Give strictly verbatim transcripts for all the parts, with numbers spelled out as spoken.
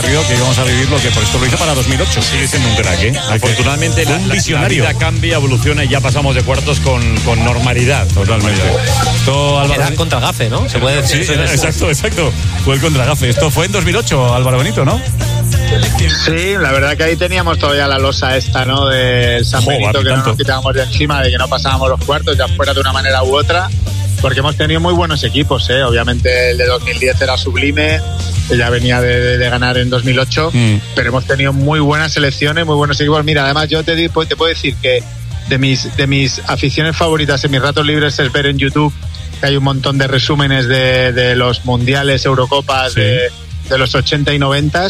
que íbamos a vivir lo que por esto lo hizo para dos mil ocho. Sigue siendo un crack, ¿eh? Afortunadamente la, la, la vida cambia, evoluciona y ya pasamos de cuartos con, con normalidad. Totalmente. Esto, Álvaro, era contra Gafe, ¿no? Se puede decir. Sí, exacto, exacto. Fue el contra Gafe. Esto fue en dos mil ocho, Álvaro Benito, ¿no? Sí, la verdad que ahí teníamos todavía la losa esta, ¿no? Del San Benito, Joder, que tanto. No nos quitábamos de encima, de que no pasábamos los cuartos, ya fuera de una manera u otra. Porque hemos tenido muy buenos equipos, ¿eh? Obviamente el de dos mil diez era sublime, que ya venía de, de, de ganar en dos mil ocho, mm. pero hemos tenido muy buenas selecciones, muy buenos equipos. Mira, además yo te, te puedo decir que de mis, de mis aficiones favoritas en mis ratos libres es ver en YouTube que hay un montón de resúmenes de, de los mundiales, Eurocopas, sí. de, de los ochenta y noventa,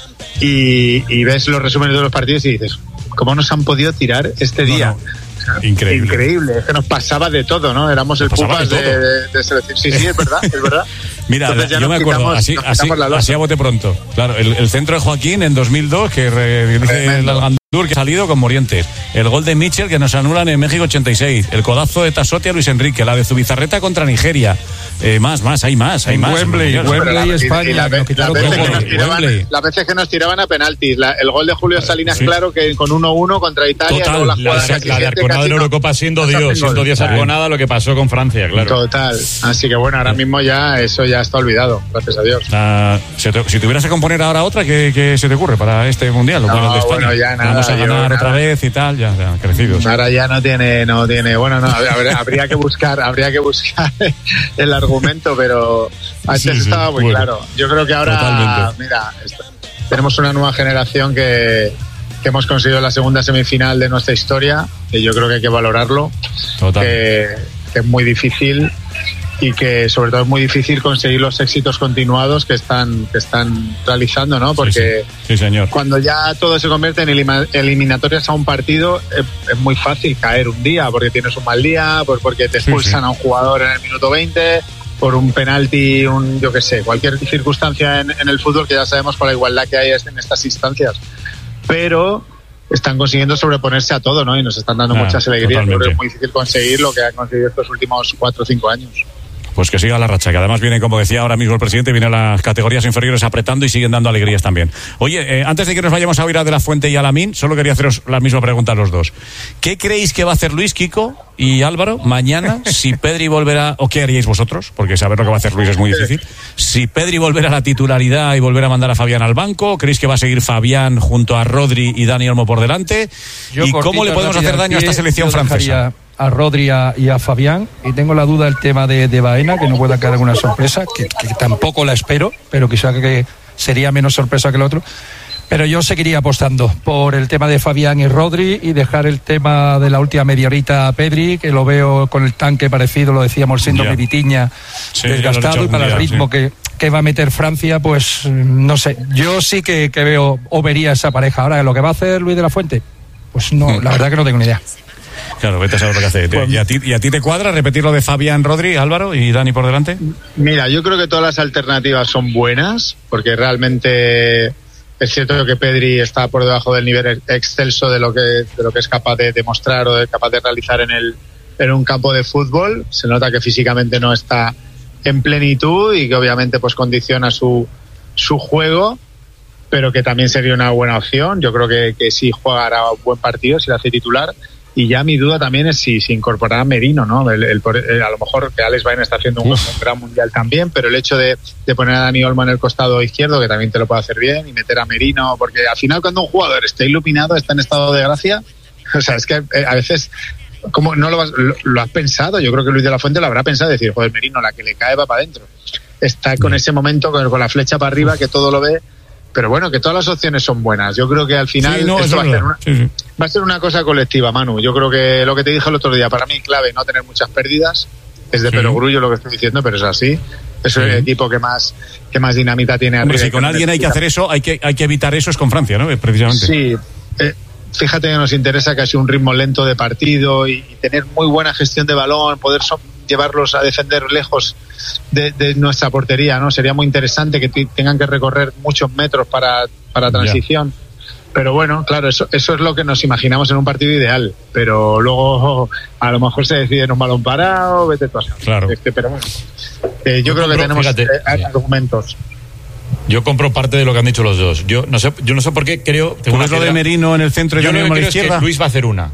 y, y ves los resúmenes de los partidos y dices, ¿cómo nos han podido tirar este no, día? No. Increíble. Increíble, es que nos pasaba de todo, ¿no? Éramos el pupas de, de, de selección. Sí, sí, es verdad, es verdad. Mira, yo me acuerdo, quitamos, así, así, así a bote pronto. Claro, el, el centro de Joaquín en dos mil dos, que re, dice el Algandur que ha salido con Morientes. El gol de Mitchell que nos anulan en México ochenta y seis. El codazo de Tasotti a Luis Enrique. La de Zubizarreta contra Nigeria. Eh, más, más, hay más, hay más. Wembley, Wembley, España. Y la, la, la veces que nos tiraban, las veces que nos tiraban a penaltis. La, el gol de Julio Salinas, sí. Claro, que con uno uno contra Italia. Total, la, la, la, la de Arconada en Eurocopa siendo Dios, siendo Dios Arconada, lo que pasó con Francia, claro. Total. Así que bueno, ahora mismo ya eso ya está olvidado. Gracias a Dios. Uh, si, te, si tuvieras que componer ahora otra, ¿qué, qué se te ocurre para este mundial? No, bueno, de España? Bueno, ya nada, vamos a ganar yo, otra nada. vez y tal, ya, ya crecidos. Ahora ya no tiene, no tiene, bueno, no, habría, habría que buscar, habría que buscar el argumento, pero antes sí, estaba sí, muy bueno, claro. Yo creo que ahora, totalmente. Mira, esto, tenemos una nueva generación que, que hemos conseguido la segunda semifinal de nuestra historia, que yo creo que hay que valorarlo, que, que es muy difícil. Y que sobre todo es muy difícil conseguir los éxitos continuados que están que están realizando, ¿no? Porque sí, sí. Sí, señor. Cuando ya todo se convierte en eliminatorias a un partido, es, es muy fácil caer un día, porque tienes un mal día, por, porque te expulsan sí, sí. a un jugador en el minuto veinte, por un penalti, un yo qué sé, cualquier circunstancia en, en el fútbol, que ya sabemos con la igualdad que hay en estas instancias. Pero están consiguiendo sobreponerse a todo, ¿no? Y nos están dando ah, muchas alegrías. Pero es muy difícil conseguir lo que han conseguido estos últimos cuatro o cinco años. Pues que siga la racha, que además viene, como decía ahora mismo el presidente, viene a las categorías inferiores apretando y siguen dando alegrías también. Oye, eh, antes de que nos vayamos a oír a De La Fuente y a Lamine, solo quería haceros la misma pregunta a los dos. ¿Qué creéis que va a hacer Luis, Kiko y Álvaro mañana si Pedri volverá, o qué haríais vosotros? Porque saber lo que va a hacer Luis es muy difícil. Si Pedri volverá a la titularidad y volverá a mandar a Fabián al banco, ¿creéis que va a seguir Fabián junto a Rodri y Dani Olmo por delante? Yo ¿Y cómo le podemos hacer daño a esta selección francesa? A Rodri y a, y a Fabián, y tengo la duda del tema de, de Baena, que no pueda quedar alguna sorpresa, que, que tampoco la espero, pero quizá que sería menos sorpresa que el otro. Pero yo seguiría apostando por el tema de Fabián y Rodri y dejar el tema de la última media horita a Pedri, que lo veo con el tanque parecido, lo decíamos, síndrome Vitiña, sí, desgastado, y para el ritmo sí. que, que va a meter Francia, pues no sé, yo sí que, que veo o vería esa pareja. Ahora, lo que va a hacer Luis de la Fuente, pues no, la verdad que no tengo ni idea. Claro, vete a saber lo que hace. Pues, ¿Y, a ti, ¿Y a ti te cuadra repetir lo de Fabián, Rodri, Álvaro y Dani por delante? Mira, yo creo que todas las alternativas son buenas, porque realmente es cierto que Pedri está por debajo del nivel excelso de lo que, de lo que es capaz de demostrar o de capaz de realizar en, el, en un campo de fútbol. Se nota que físicamente no está en plenitud y que obviamente pues condiciona su, su juego, pero que también sería una buena opción. Yo creo que, que sí jugará un buen partido, si lo hace titular. Y ya mi duda también es si, si incorporará a Merino, ¿no? El, el, el, a lo mejor que Alex Baena está haciendo un, un gran mundial también, pero el hecho de, de poner a Dani Olmo en el costado izquierdo, que también te lo puede hacer bien, y meter a Merino, porque al final cuando un jugador está iluminado, está en estado de gracia, o sea, es que eh, a veces, como no lo, vas, lo, lo has pensado, yo creo que Luis de la Fuente lo habrá pensado, decir, joder, Merino, la que le cae va para adentro. Está con ese momento, con, con la flecha para arriba, que todo lo ve. Pero bueno, que todas las opciones son buenas. Yo creo que al final sí, no, esto va, a ser una, sí, sí. va a ser una cosa colectiva, Manu. Yo creo que lo que te dije el otro día, para mí clave no tener muchas pérdidas. Es de sí. perogrullo lo que estoy diciendo, pero es así. Es sí. el equipo que más que más dinamita tiene. Hombre, si con alguien hay que hacer eso, hay que hay que evitar eso, es con Francia, ¿no? Precisamente. Sí. Eh, fíjate que nos interesa casi un ritmo lento de partido y, y tener muy buena gestión de balón, poder so- llevarlos a defender lejos de, de nuestra portería, ¿no? Sería muy interesante que t- tengan que recorrer muchos metros para, para transición. Yeah. Pero bueno, claro, eso, eso es lo que nos imaginamos en un partido ideal. Pero luego a lo mejor se decide en un balón parado, vete tú a saber. Claro. Este, pero bueno, eh, yo creo que tenemos fíjate, eh, argumentos. Yo compro parte de lo que han dicho los dos. Yo no sé, yo no sé por qué creo. ¿Tú ves lo de Merino en el centro y yo Dani Olmo lo a que la creo izquierda? Es que Luis va a hacer una.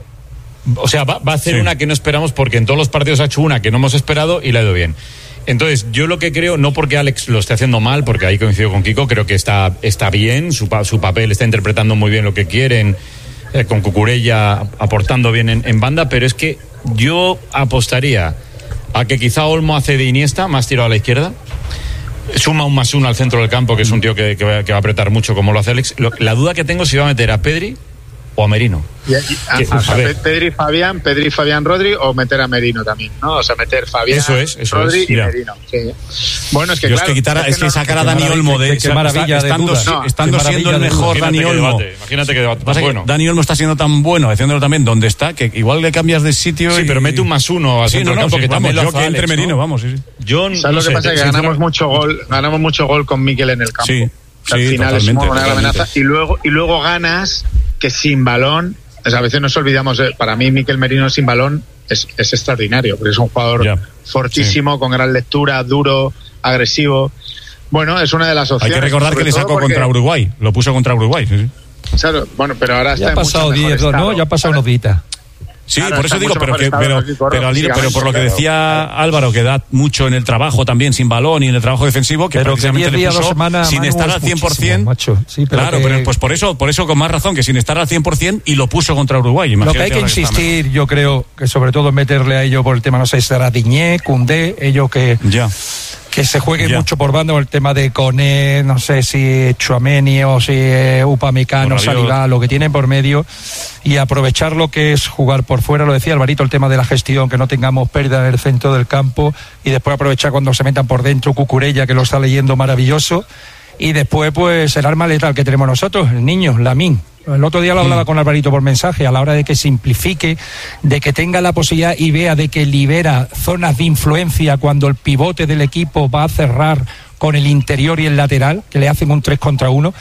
O sea, va, va a hacer Sí. una que no esperamos porque en todos los partidos ha hecho una que no hemos esperado y le ha ido bien. Entonces, yo lo que creo, no porque Alex lo esté haciendo mal, porque ahí coincido con Kiko, creo que está, está bien, su, su papel está interpretando muy bien lo que quieren, eh, con Cucurella aportando bien en, en banda, pero es que yo apostaría a que quizá Olmo hace de Iniesta, más tirado a la izquierda, suma un más uno al centro del campo, que es un tío que, que, va, que va a apretar mucho como lo hace Alex. Lo, la duda que tengo es si va a meter a Pedri o a Merino. Y, y, a, que, a, a ver. Pedri Fabián, Pedri Fabián Rodri o meter a Merino también, ¿no? O sea, meter Fabián, Eso es, eso Rodri es, y ya. Merino. Sí. Bueno, es que Yo claro, es que quitar, es que no- sacar a qué Dani maravilla, Olmo de qué- qué maravilla de estando, duda. si- No, estando qué siendo el maravilla de mejor Imagínate Dani que Olmo. debate, imagínate que debate. Pasa que Bueno. Dani Olmo está siendo tan bueno, haciéndolo también donde está, que igual le cambias de sitio. Sí, y- pero mete un más uno al Sí, centro no, del no, campo, sí, que vamos, también lo yo hace que entre Alex, Merino, ¿no? vamos, sí, sí. Yo ¿Sabes no lo que sé, pasa? Que sinceramente- ganamos mucho gol, ganamos mucho gol con Mikel en el campo. Sí, Al sí, final es totalmente, una gran totalmente. amenaza. Y luego, y luego ganas que sin balón, o sea, a veces nos olvidamos, eh, para mí Mikel Merino sin balón es, es extraordinario, porque es un jugador Ya, fortísimo, con gran lectura, duro, agresivo. Bueno, es una de las Hay opciones. que recordar que sobre le todo sacó porque- contra Uruguay, lo puso contra Uruguay. Sí, sí. Claro, bueno, pero ahora está Ya ha en mucho pasado mejor diez, ¿no? estado. Ya ha pasado unos días. Sí, Ahora por está eso digo, mucho pero, mejor que, estado pero, aquí, corro, pero, al hilo- pero por lo que físicamente, decía Álvaro, que da mucho en el trabajo también sin balón y en el trabajo defensivo, que Pero que precisamente diez le días, puso dos semanas, sin Manu, estar es al cien por ciento. muchísimo, macho. Sí, pero claro, que- pero pues por eso, por eso con más razón, que sin estar al cien por ciento y lo puso contra Uruguay. Lo que Imagínate hay que ahora está insistir, yo creo, que sobre todo meterle a ellos por el tema, no sé, será Diñé, Koundé, ellos que, mejor. Ya. que se jueguen Ya. mucho por banda, o el tema de Koné, no sé si Tchouaméni o si eh, Upamecano, Por Rabiot. Saliba, lo que tienen por medio, y aprovechar lo que es jugar por fuera, lo decía Alvarito, el tema de la gestión, que no tengamos pérdida en el centro del campo, y después aprovechar cuando se metan por dentro Cucurella, que lo está leyendo maravilloso, y después pues el arma letal que tenemos nosotros, el niño, Lamine. El otro día lo hablaba con Alvarito por mensaje, a la hora de que simplifique, de que tenga la posibilidad y vea de que libera zonas de influencia cuando el pivote del equipo va a cerrar con el interior y el lateral, que le hacen un tres contra uno,